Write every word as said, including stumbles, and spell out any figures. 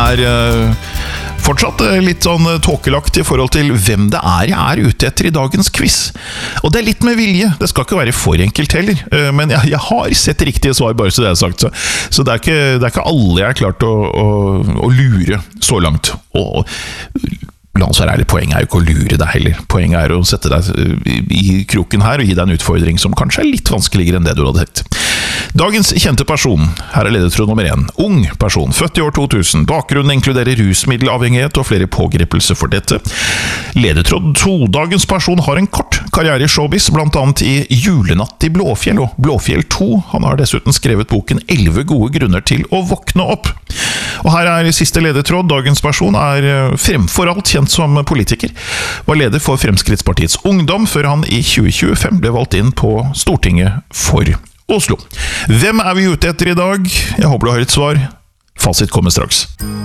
er uh, fortsatt litt sånn tåkelagt i forhold til hvem det er jeg er ute etter i dagens quiz. Og det er litt med vilje, det skal ikke være for enkelt heller, uh, men jeg, jeg har sett riktige svar, bare så det er sagt. Så, så det, er ikke, det er ikke alle jeg har klart å, å, å lure så langt. Og la oss være ærlig, poenget er jo ikke å lure deg heller. Poenget er å sette deg i kroken her og gi deg en utfordring som kanskje er litt vanskeligere enn det du hadde tenkt. Dagens kjente person, her er ledetråd nummer én. Ung person, født i år to tusen. Bakgrunnen inkluderer rusmiddelavhengighet og flere pågripelser for dette. Ledetråd to. Dagens person har en kort karriere i showbiz, blant annet i Julenatt i Blåfjell og Blåfjell to. Han har dessuten skrevet boken elleve gode grunner til å våkne opp. Og her er siste ledetråd. Dagens person er fremfor alt kjent som politiker. Var leder for Fremskrittspartiets Ungdom, før han i tjue tjuefem ble valgt inn på Stortinget for Oslo. Hvem er vi ute etter i dag? Jeg håper du har et svar. Fasit kommer straks.